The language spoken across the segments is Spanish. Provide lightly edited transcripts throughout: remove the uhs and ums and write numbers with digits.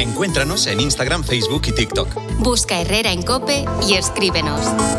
Encuéntranos en Instagram, Facebook y TikTok. Busca Herrera en COPE y escríbenos.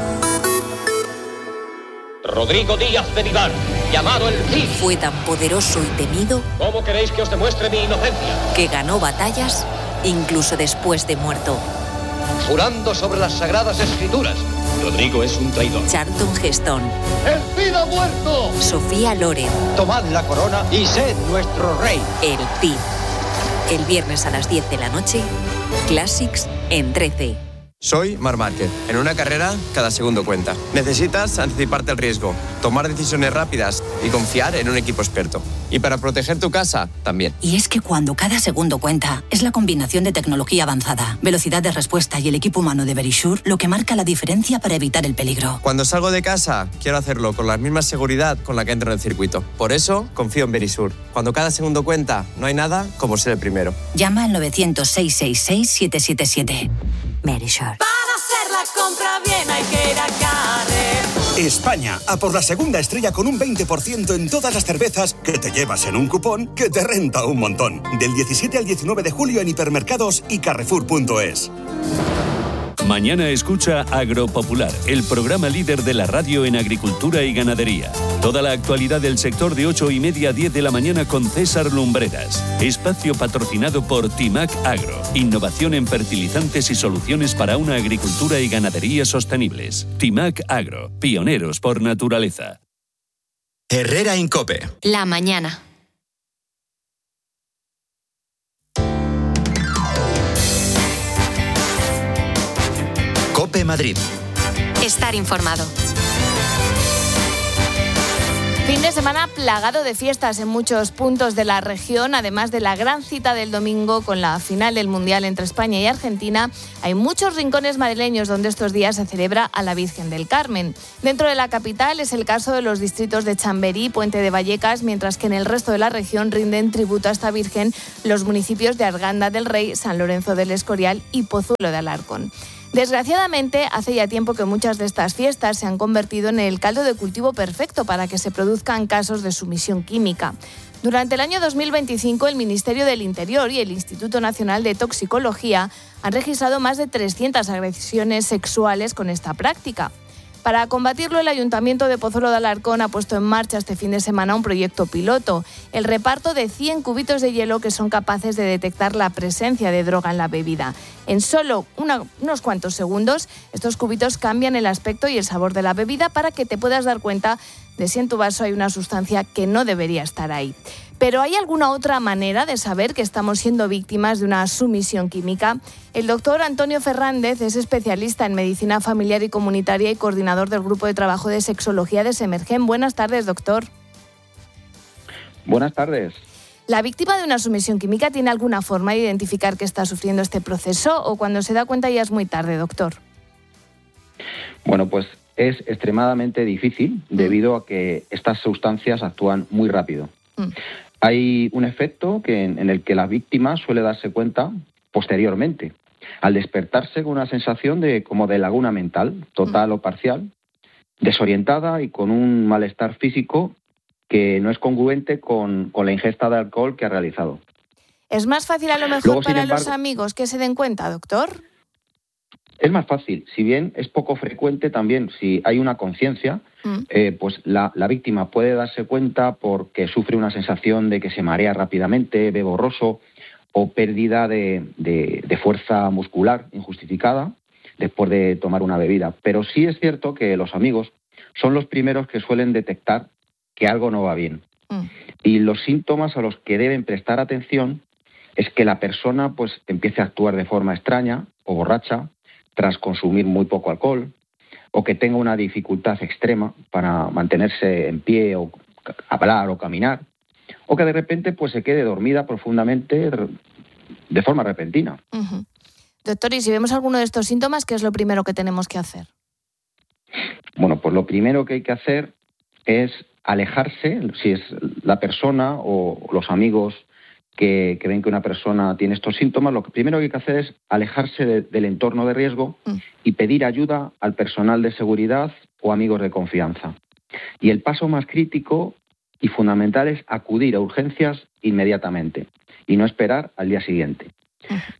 Rodrigo Díaz de Vivar, llamado el Cid. Fue tan poderoso y temido. ¿Cómo queréis que os demuestre mi inocencia? Que ganó batallas incluso después de muerto. Jurando sobre las sagradas escrituras. Rodrigo es un traidor. Charlton Heston. ¡El Cid ha muerto! Sofía Loren. Tomad la corona y sed nuestro rey. El Cid. El viernes a las 10 de la noche, Classics en 13. Soy Marc Márquez. En una carrera, cada segundo cuenta. Necesitas anticiparte al riesgo, tomar decisiones rápidas y confiar en un equipo experto. Y para proteger tu casa, también. Y es que cuando cada segundo cuenta, es la combinación de tecnología avanzada, velocidad de respuesta y el equipo humano de Verisure lo que marca la diferencia para evitar el peligro. Cuando salgo de casa, quiero hacerlo con la misma seguridad con la que entro en el circuito. Por eso, confío en Verisure. Cuando cada segundo cuenta, no hay nada como ser el primero. Llama al 900-666-777. Verisure. Para hacer la compra bien hay que ir a Carrefour. España, a por la segunda estrella con un 20% en todas las cervezas que te llevas en un cupón que te renta un montón. Del 17 al 19 de julio en hipermercados y carrefour.es. Mañana escucha Agropopular, el programa líder de la radio en agricultura y ganadería. Toda la actualidad del sector de 8:30 a 10 de la mañana con César Lumbreras. Espacio patrocinado por Timac Agro. Innovación en fertilizantes y soluciones para una agricultura y ganadería sostenibles. Timac Agro, pioneros por naturaleza. Herrera en COPE. La mañana. COPE Madrid. Estar informado. Fin de semana plagado de fiestas en muchos puntos de la región, además de la gran cita del domingo con la final del Mundial entre España y Argentina. Hay muchos rincones madrileños donde estos días se celebra a la Virgen del Carmen. Dentro de la capital es el caso de los distritos de Chamberí, Puente de Vallecas, mientras que en el resto de la región rinden tributo a esta Virgen los municipios de Arganda del Rey, San Lorenzo del Escorial y Pozuelo de Alarcón. Desgraciadamente, hace ya tiempo que muchas de estas fiestas se han convertido en el caldo de cultivo perfecto para que se produzcan casos de sumisión química. Durante el año 2025, el Ministerio del Interior y el Instituto Nacional de Toxicología han registrado más de 300 agresiones sexuales con esta práctica. Para combatirlo, el Ayuntamiento de Pozuelo de Alarcón ha puesto en marcha este fin de semana un proyecto piloto, el reparto de 100 cubitos de hielo que son capaces de detectar la presencia de droga en la bebida. En solo unos cuantos segundos, estos cubitos cambian el aspecto y el sabor de la bebida para que te puedas dar cuenta de si en tu vaso hay una sustancia que no debería estar ahí. Pero ¿hay alguna otra manera de saber que estamos siendo víctimas de una sumisión química? El doctor Antonio Fernández es especialista en medicina familiar y comunitaria y coordinador del Grupo de Trabajo de Sexología de Semergen. Buenas tardes, doctor. Buenas tardes. ¿La víctima de una sumisión química tiene alguna forma de identificar que está sufriendo este proceso o cuando se da cuenta ya es muy tarde, doctor? Bueno, pues es extremadamente difícil debido a que estas sustancias actúan muy rápido. Hay un efecto en el que la víctima suele darse cuenta posteriormente, al despertarse con una sensación como de laguna mental, total o parcial, desorientada y con un malestar físico que no es congruente con la ingesta de alcohol que ha realizado. ¿Es más fácil a lo mejor luego, para los amigos que se den cuenta, doctor? Es más fácil, si bien es poco frecuente también, si hay una conciencia, pues la víctima puede darse cuenta porque sufre una sensación de que se marea rápidamente, ve borroso o pérdida de fuerza muscular injustificada después de tomar una bebida. Pero sí es cierto que los amigos son los primeros que suelen detectar que algo no va bien. Y los síntomas a los que deben prestar atención es que la persona pues empiece a actuar de forma extraña o borracha tras consumir muy poco alcohol, o que tenga una dificultad extrema para mantenerse en pie o hablar o caminar, o que de repente pues se quede dormida profundamente de forma repentina. Doctor, y si vemos alguno de estos síntomas, ¿qué es lo primero que tenemos que hacer? Bueno, pues lo primero que hay que hacer es alejarse, si es la persona o los amigos que ven que una persona tiene estos síntomas, lo que primero que hay que hacer es alejarse del entorno de riesgo y pedir ayuda al personal de seguridad o amigos de confianza. Y el paso más crítico y fundamental es acudir a urgencias inmediatamente y no esperar al día siguiente.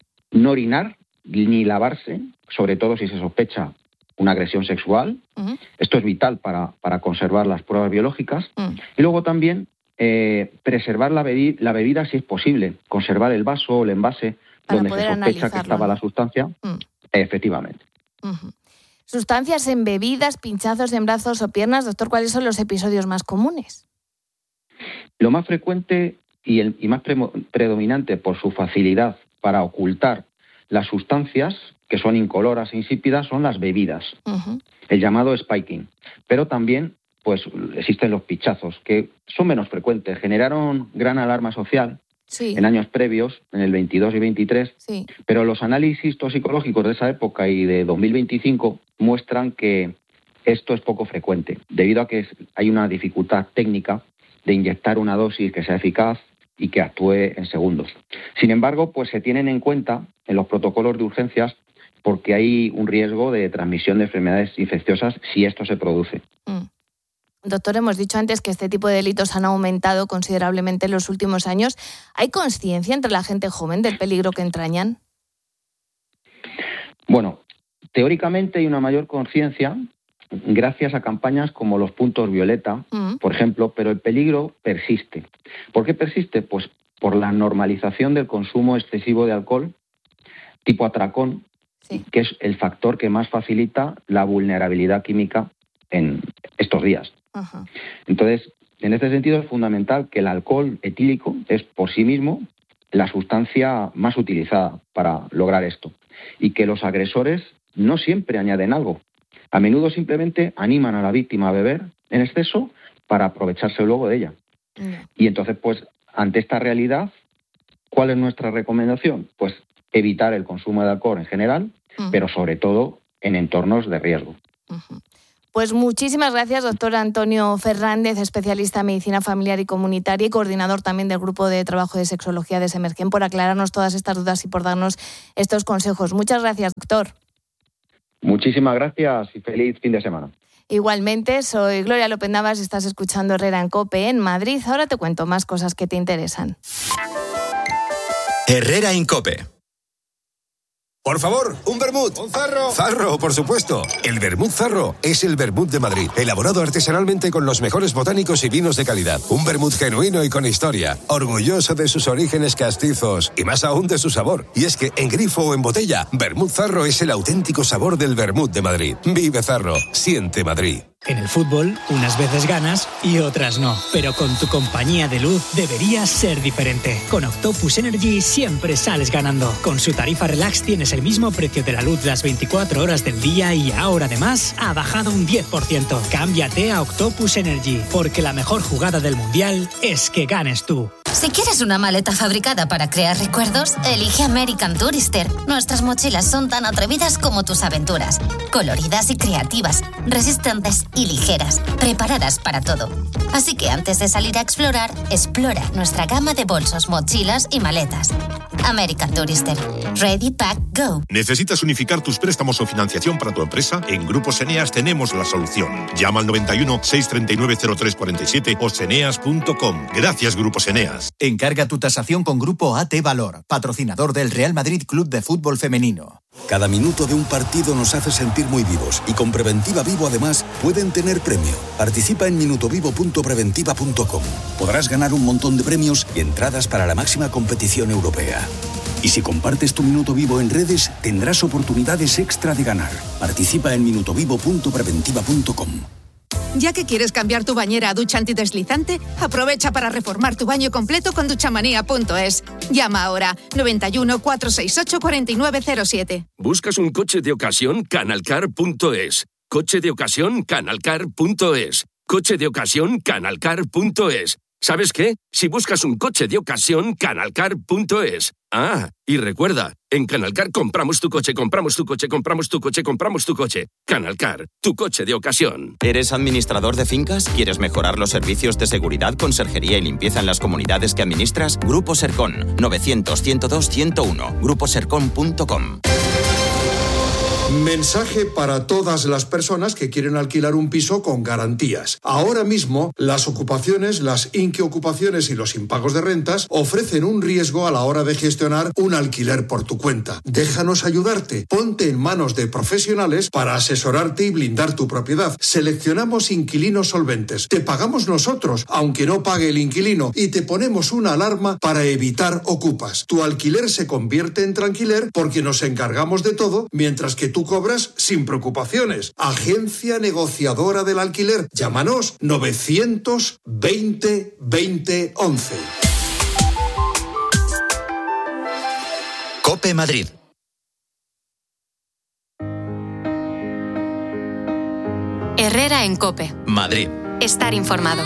no orinar ni lavarse, sobre todo si se sospecha una agresión sexual. Esto es vital para conservar las pruebas biológicas. Y luego también preservar la bebida si es posible, conservar el vaso o el envase para donde se sospecha que estaba la sustancia. Efectivamente. Sustancias en bebidas, pinchazos en brazos o piernas. Doctor, ¿cuáles son los episodios más comunes? Lo más frecuente y más predominante por su facilidad para ocultar las sustancias que son incoloras e insípidas son las bebidas, el llamado spiking. Pero también pues existen los pinchazos, que son menos frecuentes. Generaron gran alarma social en años previos, en el 22 y 23, pero los análisis toxicológicos de esa época y de 2025 muestran que esto es poco frecuente, debido a que hay una dificultad técnica de inyectar una dosis que sea eficaz y que actúe en segundos. Sin embargo, pues se tienen en cuenta en los protocolos de urgencias porque hay un riesgo de transmisión de enfermedades infecciosas si esto se produce. Doctor, hemos dicho antes que este tipo de delitos han aumentado considerablemente en los últimos años. ¿Hay conciencia entre la gente joven del peligro que entrañan? Bueno, teóricamente hay una mayor conciencia gracias a campañas como los puntos violeta, por ejemplo, pero el peligro persiste. ¿Por qué persiste? Pues por la normalización del consumo excesivo de alcohol tipo atracón, que es el factor que más facilita la vulnerabilidad química en estos días. Entonces, en este sentido es fundamental que el alcohol etílico es por sí mismo la sustancia más utilizada para lograr esto y que los agresores no siempre añaden algo. A menudo simplemente animan a la víctima a beber en exceso para aprovecharse luego de ella. Y entonces, pues, ante esta realidad, ¿cuál es nuestra recomendación? Pues evitar el consumo de alcohol en general, pero sobre todo en entornos de riesgo. Pues muchísimas gracias, doctor Antonio Fernández, especialista en medicina familiar y comunitaria y coordinador también del Grupo de Trabajo de Sexología de Semergen, por aclararnos todas estas dudas y por darnos estos consejos. Muchas gracias, doctor. Muchísimas gracias y feliz fin de semana. Igualmente, soy Gloria López Navas, estás escuchando Herrera en COPE en Madrid. Ahora te cuento más cosas que te interesan. Herrera en COPE. Por favor, un vermut. Un zarro. Zarro, por supuesto. El vermut Zarro es el vermut de Madrid, elaborado artesanalmente con los mejores botánicos y vinos de calidad. Un vermut genuino y con historia, orgulloso de sus orígenes castizos y más aún de su sabor. Y es que en grifo o en botella, vermut Zarro es el auténtico sabor del vermut de Madrid. Vive Zarro, siente Madrid. En el fútbol, unas veces ganas y otras no. Pero con tu compañía de luz deberías ser diferente. Con Octopus Energy siempre sales ganando. Con su tarifa Relax tienes el mismo precio de la luz las 24 horas del día y ahora además ha bajado un 10%. Cámbiate a Octopus Energy, porque la mejor jugada del Mundial es que ganes tú. Si quieres una maleta fabricada para crear recuerdos, elige American Tourister. Nuestras mochilas son tan atrevidas como tus aventuras. Coloridas y creativas, resistentes y ligeras, preparadas para todo. Así que antes de salir a explorar, explora nuestra gama de bolsos, mochilas y maletas. American Tourister. Ready, Pack, Go. ¿Necesitas unificar tus préstamos o financiación para tu empresa? En Grupos Eneas tenemos la solución. Llama al 91 639 0347 o seneas.com. Gracias, Grupos Eneas. Encarga tu tasación con Grupo AT Valor, patrocinador del Real Madrid Club de Fútbol Femenino. Cada minuto de un partido nos hace sentir muy vivos y con Preventiva Vivo además pueden tener premio. Participa en minutovivo.preventiva.com. Podrás ganar un montón de premios y entradas para la máxima competición europea. Y si compartes tu Minuto Vivo en redes, tendrás oportunidades extra de ganar. Participa en minutovivo.preventiva.com. Ya que quieres cambiar tu bañera a ducha antideslizante, aprovecha para reformar tu baño completo con duchamanía.es. Llama ahora 91 468 4907. ¿Buscas un coche de ocasión? Canalcar.es. Coche de ocasión, Canalcar.es. Coche de ocasión, Canalcar.es. ¿Sabes qué? Si buscas un coche de ocasión, Canalcar.es. Ah, y recuerda, en Canalcar compramos tu coche, compramos tu coche, compramos tu coche, compramos tu coche. Canalcar, tu coche de ocasión. ¿Eres administrador de fincas? ¿Quieres mejorar los servicios de seguridad, conserjería y limpieza en las comunidades que administras? Grupo Sercon, 900 102 101, gruposercon.com. Mensaje para todas las personas que quieren alquilar un piso con garantías. Ahora mismo, las ocupaciones, las inquiocupaciones y los impagos de rentas ofrecen un riesgo a la hora de gestionar un alquiler por tu cuenta. Déjanos ayudarte. Ponte en manos de profesionales para asesorarte y blindar tu propiedad. Seleccionamos inquilinos solventes. Te pagamos nosotros, aunque no pague el inquilino, y te ponemos una alarma para evitar ocupas. Tu alquiler se convierte en tranquiler porque nos encargamos de todo, mientras que tú cobras sin preocupaciones. Agencia negociadora del alquiler. Llámanos 920 20 11. COPE Madrid. Herrera en COPE. Madrid. Estar informado.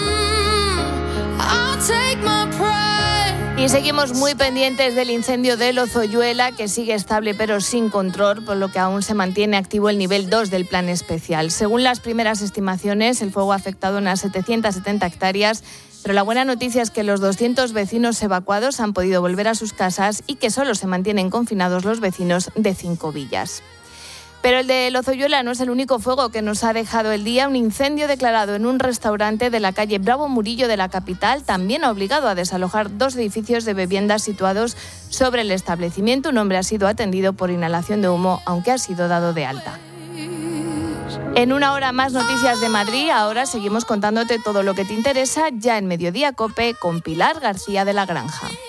Y seguimos muy pendientes del incendio de Lozoyuela, que sigue estable pero sin control, por lo que aún se mantiene activo el nivel 2 del plan especial. Según las primeras estimaciones, el fuego ha afectado unas 770 hectáreas, pero la buena noticia es que los 200 vecinos evacuados han podido volver a sus casas y que solo se mantienen confinados los vecinos de 5 villas. Pero el de Lozoyuela no es el único fuego que nos ha dejado el día. Un incendio declarado en un restaurante de la calle Bravo Murillo de la capital también ha obligado a desalojar 2 edificios de viviendas situados sobre el establecimiento. Un hombre ha sido atendido por inhalación de humo, aunque ha sido dado de alta. En una hora más noticias de Madrid. Ahora seguimos contándote todo lo que te interesa ya en Mediodía COPE con Pilar García de la Granja.